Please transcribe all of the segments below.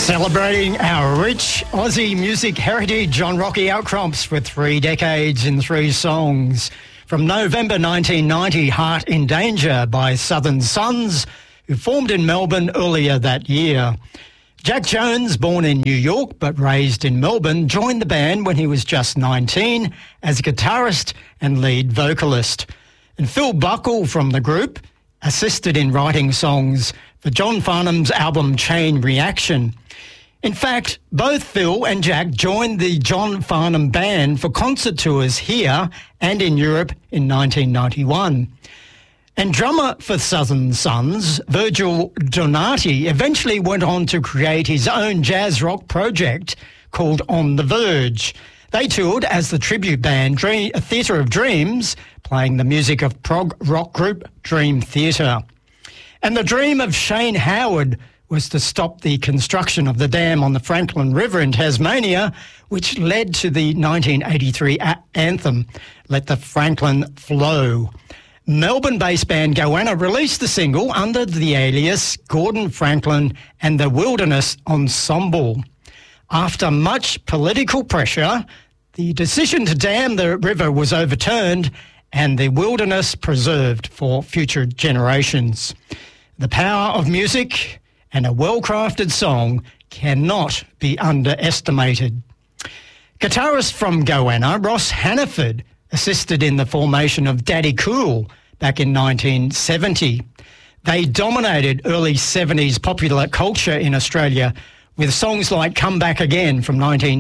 Celebrating our rich Aussie music heritage, John Rocky outcrops for 3 decades in 3 songs. From November 1990, Heart in Danger by Southern Sons, who formed in Melbourne earlier that year. Jack Jones, born in New York but raised in Melbourne, joined the band when he was just 19 as a guitarist and lead vocalist. And Phil Buckle from the group assisted in writing songs for John Farnham's album Chain Reaction. In fact, both Phil and Jack joined the John Farnham Band for concert tours here and in Europe in 1991. And drummer for Southern Sons, Virgil Donati, eventually went on to create his own jazz rock project called On the Verge. They toured as the tribute band Theatre of Dreams, playing the music of prog rock group Dream Theatre. And the dream of Shane Howard was to stop the construction of the dam on the Franklin River in Tasmania, which led to the 1983 anthem, Let the Franklin Flow. Melbourne-based band Goanna released the single under the alias Gordon Franklin and the Wilderness Ensemble. After much political pressure, the decision to dam the river was overturned and the wilderness preserved for future generations. The power of music and a well-crafted song cannot be underestimated. Guitarist from Goanna, Ross Hannaford, assisted in the formation of Daddy Cool back in 1970. They dominated early 70s popular culture in Australia with songs like Come Back Again from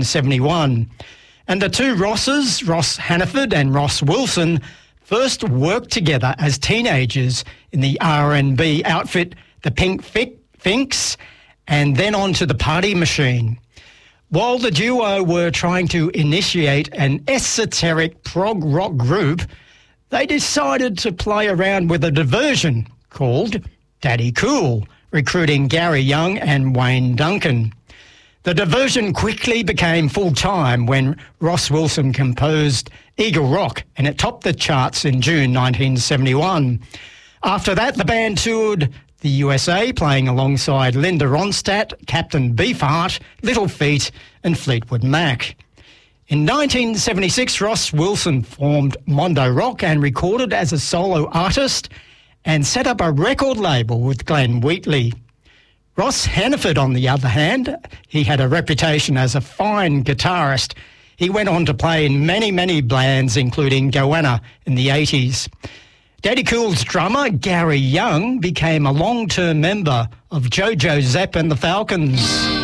1971. And the two Rosses, Ross Hannaford and Ross Wilson, first worked together as teenagers in the R&B outfit The Pink Finks, and then on to the Party Machine. While the duo were trying to initiate an esoteric prog rock group, they decided to play around with a diversion called Daddy Cool, recruiting Gary Young and Wayne Duncan. The diversion quickly became full-time when Ross Wilson composed Eagle Rock, and it topped the charts in June 1971. After that, the band toured the USA, playing alongside Linda Ronstadt, Captain Beefheart, Little Feat and Fleetwood Mac. In 1976, Ross Wilson formed Mondo Rock and recorded as a solo artist and set up a record label with Glenn Wheatley. Ross Hannaford, on the other hand, he had a reputation as a fine guitarist. He went on to play in many, many bands, including Goanna in the 80s. Daddy Cool's drummer, Gary Young, became a long-term member of JoJo Zepp and the Falcons.